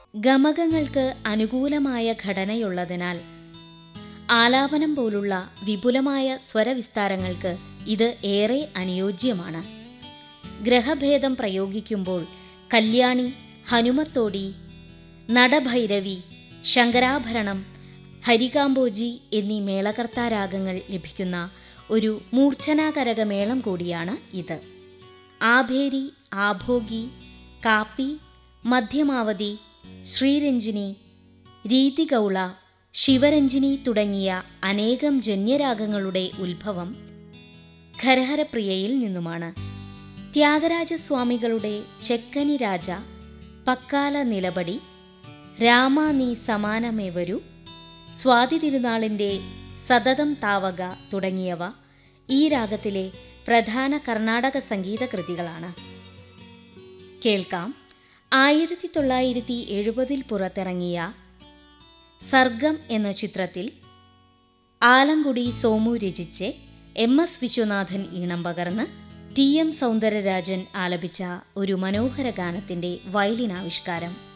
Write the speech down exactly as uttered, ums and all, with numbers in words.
ഗമകങ്ങൾക്ക് അനുകൂലമായ ഘടനയുള്ളതിനാൽ ആലാപനം പോലുള്ള വിപുലമായ സ്വരവിസ്താരങ്ങൾക്ക് ഇത് ഏറെ അനുയോജ്യമാണ്. ഗ്രഹഭേദം പ്രയോഗിക്കുമ്പോൾ കല്യാണി, ഹനുമത്തോടി, നടഭൈരവി, ശങ്കരാഭരണം, ഹരികാംബോജി എന്നീ മേളകർത്താരാഗങ്ങൾ ലഭിക്കുന്ന ഒരു മൂർച്ഛനാകരക മേളം കൂടിയാണ് ഇത്. ആഭേരി, ആഭോഗി, കാപ്പി, മധ്യമാവതി, ശ്രീരഞ്ജിനി, രീതിഗൗള, ശിവരഞ്ജിനി തുടങ്ങിയ അനേകം ജന്യരാഗങ്ങളുടെ ഉത്ഭവം ഖരഹരപ്രിയയിൽ നിന്നുമാണ്. ത്യാഗരാജസ്വാമികളുടെ ചെക്കനി രാജ, പക്കാല നിലപടി, രാമ നീ സമാനമേവരു, സ്വാതി തിരുനാളിൻ്റെ സതതം താവക തുടങ്ങിയവ ഈ രാഗത്തിലെ പ്രധാന കർണാടക സംഗീത കൃതികളാണ്. കേൾക്കാം ആയിരത്തി തൊള്ളായിരത്തി എഴുപതിൽ പുറത്തിറങ്ങിയ സർഗം എന്ന ചിത്രത്തിൽ ആലങ്കുടി സോമു രചിച്ച് എം എസ് വിശ്വനാഥൻ ഈണം പകർന്ന് ടി എം സൗന്ദരരാജൻ ആലപിച്ച ഒരു മനോഹര ഗാനത്തിൻ്റെ വയലിൻ ആവിഷ്കാരം.